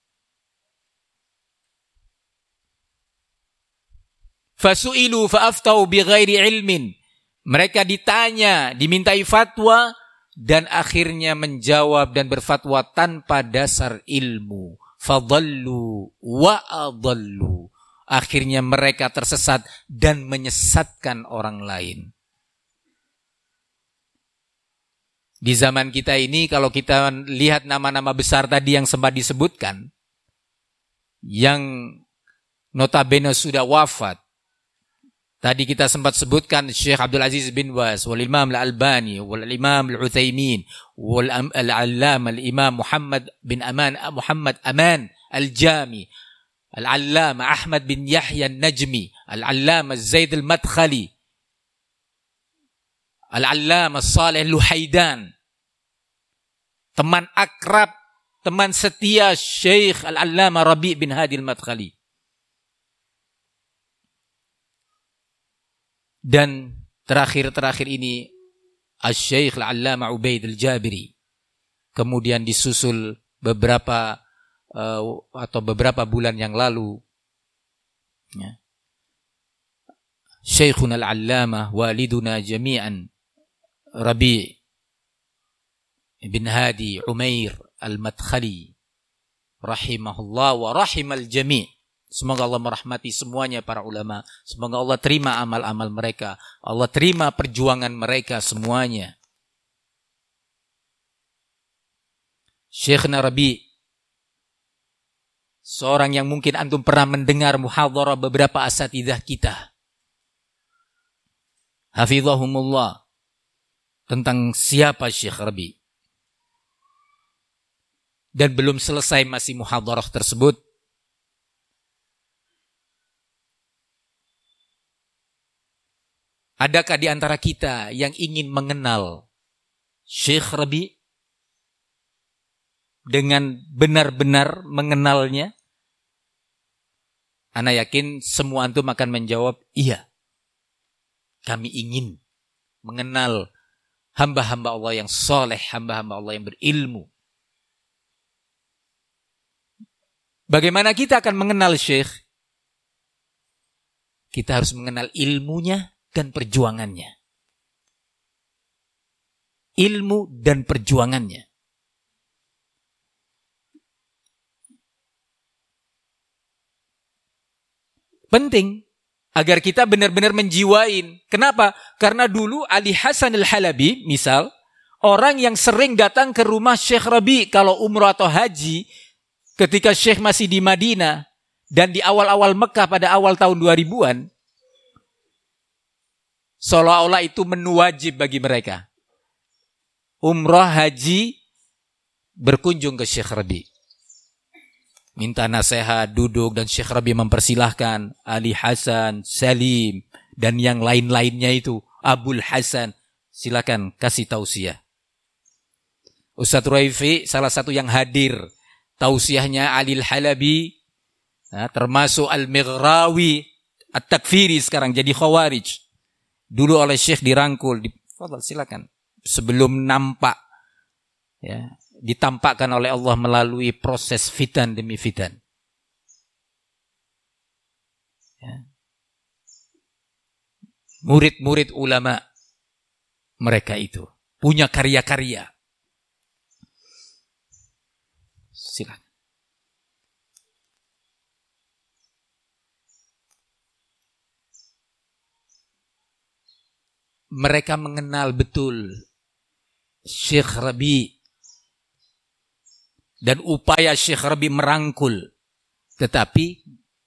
Fasu'ilu fa'aftau bighairi ilmin. Mereka ditanya, dimintai fatwa, dan akhirnya menjawab dan berfatwa tanpa dasar ilmu. Fadallu wa adallu. Akhirnya mereka tersesat dan menyesatkan orang lain. Di zaman kita ini, kalau kita lihat nama-nama besar tadi yang sempat disebutkan, yang notabene sudah wafat, tadi kita sempat sebutkan Syekh Abdul Aziz bin Baz, wal Imam Al-Albani, wal Imam Al-Utsaimin, wal Al-Allamah Al-Imam Muhammad Aman Al-Jami, Al-Allamah Ahmad bin Yahya An-Najmi, Al-Allamah Zaid Al-Madkhali, Al-Allamah Saleh Luhaidan, teman akrab, teman setia Syekh Al-Allamah Rabi' bin Hadi Al-Madkhali. Dan terakhir ini Asy-Syaikh Al-Allamah Ubaid Al-Jabiri. Kemudian disusul beberapa bulan yang lalu, ya, Syekhuna Al-Allamah waliduna jami'an Rabi' bin Hadi Umair Al-Madkhali rahimahullah wa rahimal jami'. Semoga Allah merahmati semuanya para ulama. Semoga Allah terima amal-amal mereka. Allah terima perjuangan mereka semuanya. Syekhna Rabi', seorang yang mungkin antum pernah mendengar muhadharah beberapa asatidzah kita, hafizahumullah, tentang siapa Syekh Rabi'. Dan belum selesai masih muhadharah tersebut, adakah di antara kita yang ingin mengenal Syekh Rabi' dengan benar-benar mengenalnya? Ana yakin semua antum akan menjawab, iya. Kami ingin mengenal hamba-hamba Allah yang soleh, hamba-hamba Allah yang berilmu. Bagaimana kita akan mengenal Syekh? Kita harus mengenal ilmunya dan perjuangannya. Ilmu dan perjuangannya. Penting agar kita benar-benar menjiwain. Kenapa? Karena dulu Ali Hasan Al-Halabi, misal, orang yang sering datang ke rumah Syekh Rabi' kalau umrah atau haji, ketika Syekh masih di Madinah dan di awal-awal Mekah pada awal tahun 2000-an, seolah-olah itu menu wajib bagi mereka. Umrah, haji, berkunjung ke Syekh Rabi'. Minta nasihat, duduk, dan Syekh Rabi' mempersilahkan Ali Hasan, Salim, dan yang lain-lainnya itu, Abul Hasan, silakan kasih tausiah. Ustadz Raifi salah satu yang hadir, tausiahnya Ali Al-Halabi, termasuk Al-Mighrawi, At-Takfiri sekarang jadi Khawarij. Dulu oleh Syekh dirangkul, silakan. Sebelum nampak, ya, ditampakkan oleh Allah melalui proses fitan demi fitan. Ya. Murid-murid ulama mereka itu punya karya-karya. Silakan. Mereka mengenal betul Syekh Rabi' dan upaya Syekh Rabi' merangkul, tetapi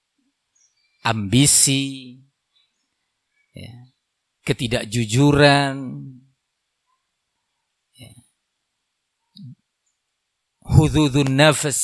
ambisi, ya, ketidakjujuran, ya, hududun nafas,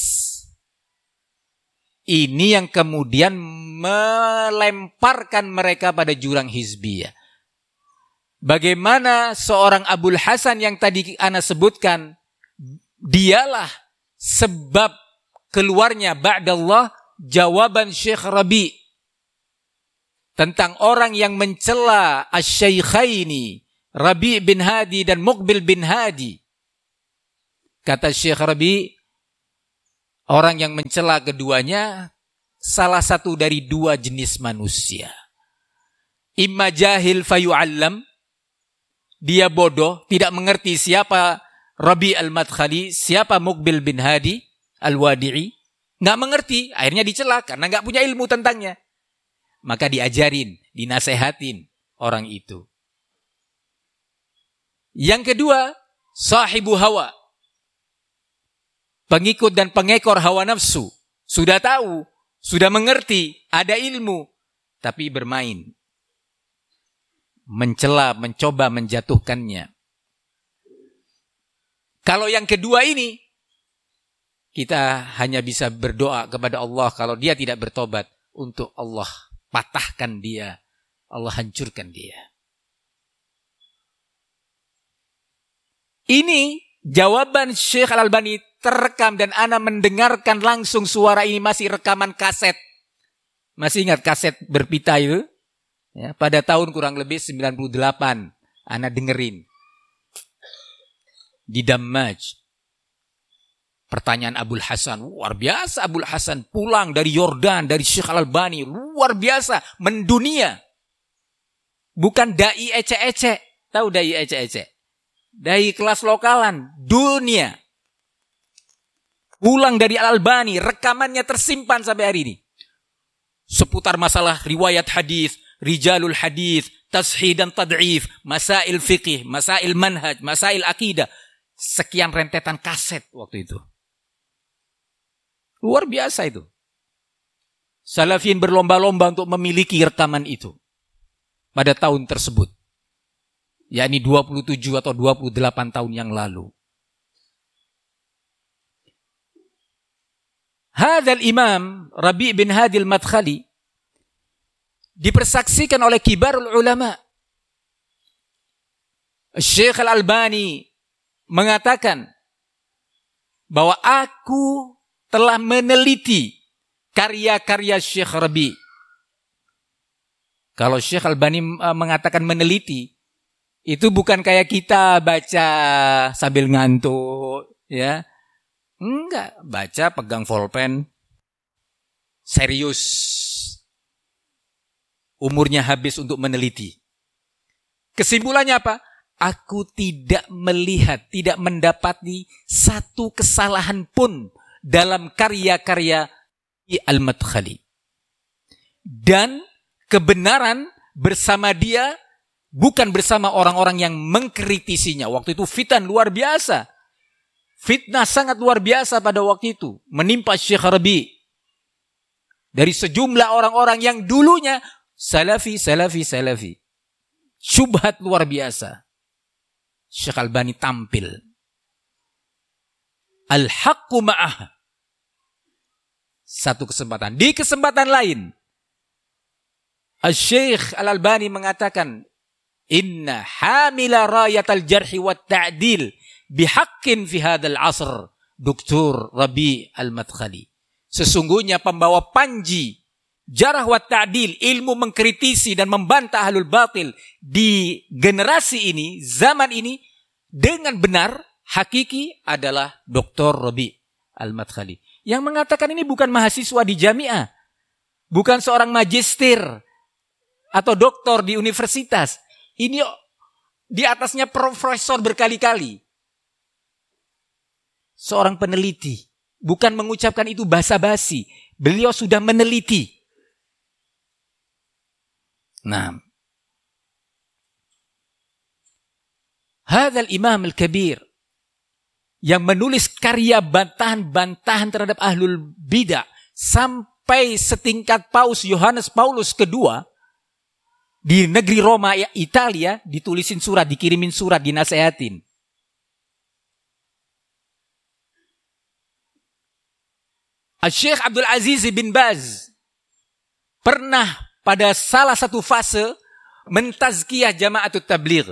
ini yang kemudian melemparkan mereka pada jurang hizbiyah. Bagaimana seorang Abul Hasan yang tadi ana sebutkan, dialah sebab keluarnya ba'dallah jawaban Syekh Rabi' tentang orang yang mencela asy-syaikhaini Rabi' bin Hadi dan Muqbil bin Hadi. Kata Syekh Rabi', orang yang mencela keduanya salah satu dari dua jenis manusia. Imma jahil fayu'allam, dia bodoh, tidak mengerti siapa Rabi' al-Madkhali, siapa Muqbil bin Hadi al-Wadi'i, nggak mengerti, akhirnya dicela karena nggak punya ilmu tentangnya. Maka diajarin, dinasehatin orang itu. Yang kedua, sahibu hawa. Pengikut dan pengekor hawa nafsu. Sudah tahu, sudah mengerti, ada ilmu, tapi bermain. Mencela, mencoba menjatuhkannya. Kalau yang kedua ini, kita hanya bisa berdoa kepada Allah kalau dia tidak bertobat, untuk Allah patahkan dia, Allah hancurkan dia. Ini jawaban Syekh Al-Albani terekam dan ana mendengarkan langsung suara ini, masih rekaman kaset. Masih ingat kaset berpita itu? Ya, pada tahun kurang lebih 98, ana dengerin. Di Dammaj. Pertanyaan Abul Hasan, luar biasa Abul Hasan, pulang dari Yordan, dari Syekh Al-Albani, luar biasa, mendunia. Bukan dai ecek-ecek. Tahu dai ecek-ecek? Dai kelas lokalan, dunia. Pulang dari Al-Albani, rekamannya tersimpan sampai hari ini. Seputar masalah riwayat hadis, rijalul hadis, tashih dan tad'if, masail fiqih, masail manhaj, masail akidah. Sekian rentetan kaset waktu itu. Luar biasa itu. Salafin berlomba-lomba untuk memiliki rekaman itu pada tahun tersebut. Yakni 27 atau 28 tahun yang lalu. Hadzal Imam Rabi' bin Hadi al-Madkhali dipersaksikan oleh kibarul ulama. Syekh Al-Albani mengatakan bahwa aku telah meneliti karya-karya Syekh Rabi'. Kalau Syekh Al-Albani mengatakan meneliti, itu bukan kayak kita baca sambil ngantuk, ya. Enggak, baca pegang pulpen, serius. Umurnya habis untuk meneliti. Kesimpulannya apa? Aku tidak melihat, tidak mendapati satu kesalahan pun dalam karya-karya Al-Madkhali. Dan kebenaran bersama dia, bukan bersama orang-orang yang mengkritisinya. Waktu itu fitnah luar biasa. Fitnah sangat luar biasa pada waktu itu. Menimpa Syekh Rabi'. Dari sejumlah orang-orang yang dulunya salafi. Syubhat luar biasa. Syekh Al-Albani tampil. Al-haqqu ma'ah. Satu kesempatan. Di kesempatan lain, Syekh Al-Albani mengatakan, Inna hamila rayatal jarhi wa ta'dil bihaqqin fi hadzal asr Dr. Rabi' al-Madkhali. Sesungguhnya pembawa panji jarah wa ta'dil, ilmu mengkritisi dan membantah ahlul batil di generasi ini, zaman ini, dengan benar, hakiki adalah Dr. Rabi' al-Madkhali. Yang mengatakan ini bukan mahasiswa di jamiah, bukan seorang magister atau doktor di universitas. Ini di atasnya profesor berkali-kali. Seorang peneliti. Bukan mengucapkan itu basa-basi. Beliau sudah meneliti. Nah. Hadzal Imam Al-Kabir. Yang menulis karya bantahan-bantahan terhadap ahlul bidah. Sampai setingkat Paus Yohanes Paulus II. Di negeri Roma, Italia, ditulisin surat, dikirimin surat, dinasehatin. Syekh Abdul Aziz bin Baz pernah pada salah satu fase mentazkiyah Jama'atut Tabligh.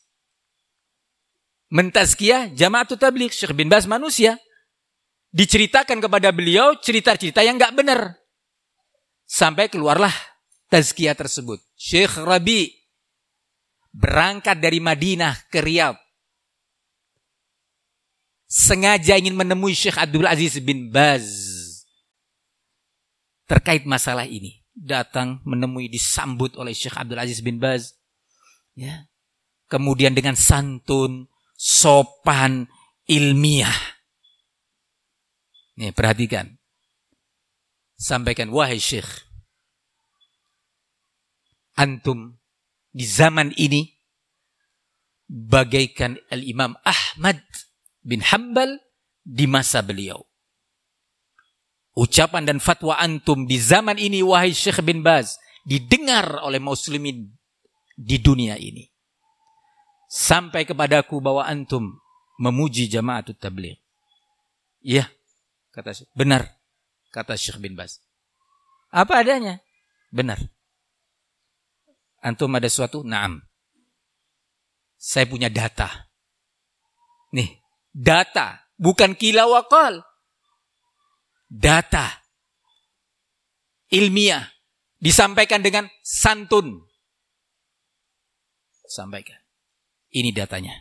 Mentazkiyah Jama'atut Tabligh. Syekh bin Baz manusia. Diceritakan kepada beliau cerita-cerita yang enggak benar. Sampai keluarlah tazkiyah tersebut. Syekh Rabi' berangkat dari Madinah ke Riyadh. Sengaja ingin menemui Syekh Abdul Aziz bin Baz terkait masalah ini. Datang menemui, disambut oleh Syekh Abdul Aziz bin Baz. Ya. Kemudian dengan santun, sopan, ilmiah. Nih, perhatikan. Sampaikan, wahai Syekh, antum di zaman ini bagaikan Al-Imam Ahmad bin Hanbal di masa beliau. Ucapan dan fatwa antum di zaman ini, wahai Syekh bin Baz, didengar oleh muslimin di dunia ini. Sampai kepadaku bahwa antum memuji Jama'atut Tabligh. Iya, kata Syekh. Benar, kata Syekh bin Baz. Apa adanya? Benar. Antum ada suatu? Naam. Saya punya data. Nih, data, bukan kila wakal. Data ilmiah disampaikan dengan santun. Sampaikan. Ini datanya.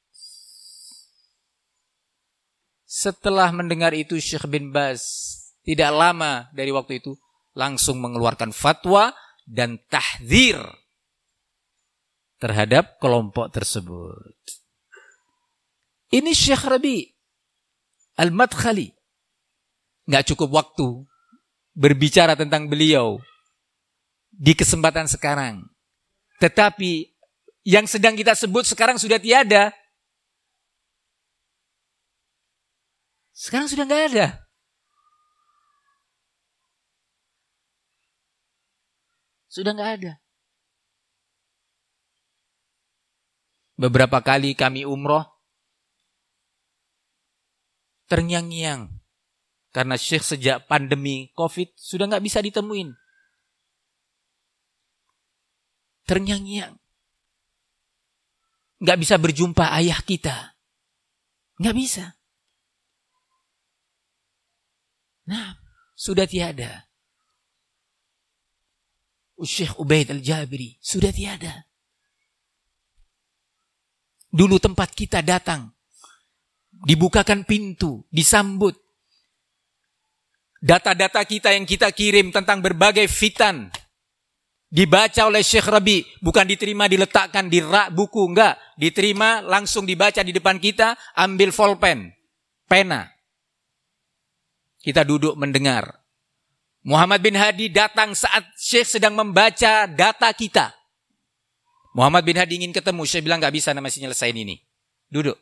Setelah mendengar itu, Syekh bin Baz tidak lama dari waktu itu langsung mengeluarkan fatwa dan tahdzir terhadap kelompok tersebut. Ini Syekh Rabi Al-Madkhali. Nggak cukup waktu berbicara tentang beliau di kesempatan sekarang. Tetapi yang sedang kita sebut sekarang sudah tiada. Sekarang sudah nggak ada. Sudah nggak ada. Beberapa kali kami umroh, terngiang-ngiang. Karena Syekh sejak pandemi COVID sudah nggak bisa ditemuin. Terngiang-ngiang. Nggak bisa berjumpa ayah kita. Nggak bisa. Nah, sudah tiada. Syekh Ubaid Al-Jabiri sudah tiada. Dulu tempat kita datang, dibukakan pintu, disambut. Data-data kita yang kita kirim tentang berbagai fitan dibaca oleh Syekh Rabi, bukan diterima diletakkan di rak buku, enggak, diterima langsung dibaca di depan kita, ambil pulpen, pena. Kita duduk mendengar. Muhammad bin Hadi datang saat Syekh sedang membaca data kita. Muhammad bin Hadi ingin ketemu, Syekh bilang enggak bisa, masih nyelesain ini. Duduk.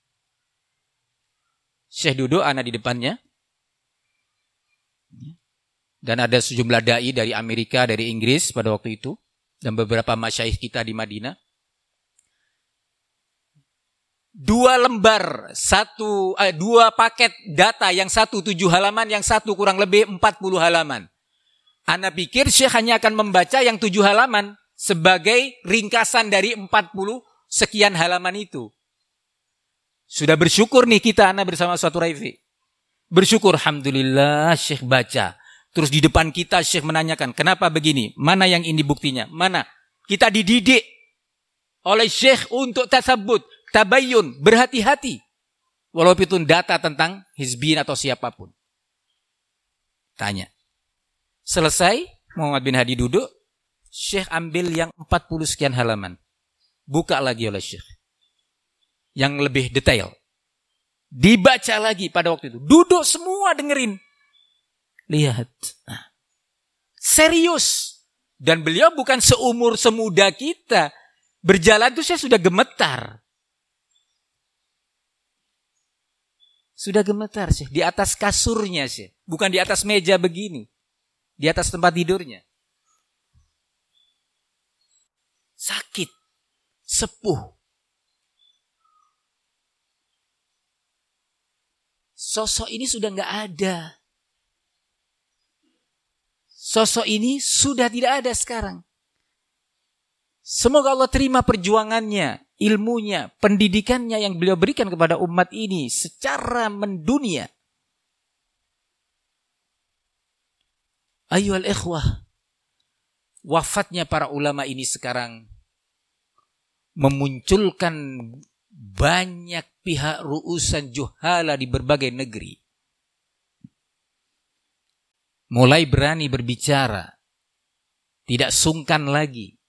Syekh duduk, ana di depannya. Dan ada sejumlah dai dari Amerika, dari Inggris pada waktu itu. Dan beberapa masyaikh kita di Madinah. 2 lembar, 2 paket data, yang 1 7 halaman, yang 1 kurang lebih 40 halaman. Ana pikir Syekh hanya akan membaca yang 7 halaman sebagai ringkasan dari 40 sekian halaman itu. Sudah bersyukur nih kita, ana bersama suatu Raifi. Bersyukur, alhamdulillah Syekh baca. Terus di depan kita Syekh menanyakan, kenapa begini? Mana yang ini buktinya? Mana? Kita dididik oleh Syekh untuk tasabbut, tabayyun, berhati-hati. Walaupun itu data tentang hizbin atau siapapun. Tanya. Selesai, Muhammad bin Hadi duduk, Syekh ambil yang 40 sekian halaman. Buka lagi oleh Syekh. Yang lebih detail. Dibaca lagi pada waktu itu. Duduk semua dengerin. Lihat. Nah, serius. Dan beliau bukan seumur semuda kita. Berjalan itu saya sudah gemetar. Sudah gemetar sih. Di atas kasurnya sih. Bukan di atas meja begini. Di atas tempat tidurnya. Sakit. Sepuh. Sosok ini sudah nggak ada. Sosok ini sudah tidak ada sekarang. Semoga Allah terima perjuangannya, ilmunya, pendidikannya yang beliau berikan kepada umat ini secara mendunia. Ayyuhal ikhwah, wafatnya para ulama ini sekarang memunculkan banyak pihak ru'usan juhala di berbagai negeri. Mulai berani berbicara, tidak sungkan lagi